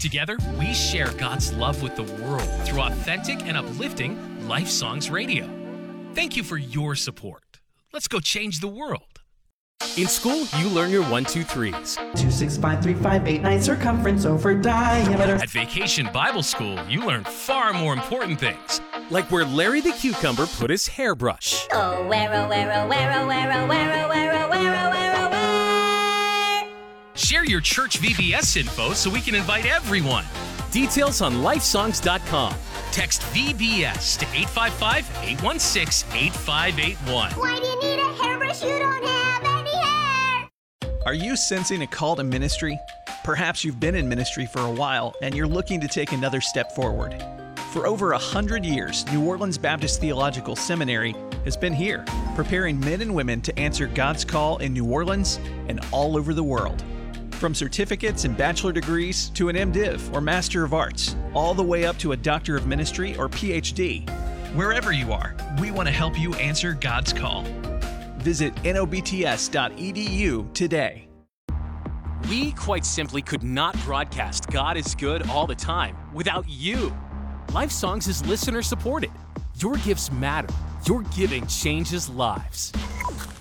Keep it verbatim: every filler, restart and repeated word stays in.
Together, we share God's love with the world through authentic and uplifting Life Songs Radio. Thank you for your support. Let's go change the world. In school, you learn your one, two, threes. Two, six, five, three, five, eight, nine, circumference over diameter. At Vacation Bible School, you learn far more important things. Like where Larry the Cucumber put his hairbrush. Oh, where, oh, where, oh, where, oh, where, oh, where, oh, where, oh, where, oh, where, oh, where. Share your church V B S info so we can invite everyone. Details on life songs dot com. Text V B S to eight five five, eight one six, eight five eight one. Why do you need a hairbrush? You don't have any hair. Are you sensing a call to ministry? Perhaps you've been in ministry for a while and you're looking to take another step forward. For over a hundred years, New Orleans Baptist Theological Seminary has been here, preparing men and women to answer God's call in New Orleans and all over the world. From certificates and bachelor degrees to an MDiv or Master of Arts, all the way up to a Doctor of Ministry or P H D. Wherever you are, we want to help you answer God's call. Visit N O B T S dot E D U today. We quite simply could not broadcast God is Good all the time without you. Life Songs is listener supported. Your gifts matter. Your giving changes lives.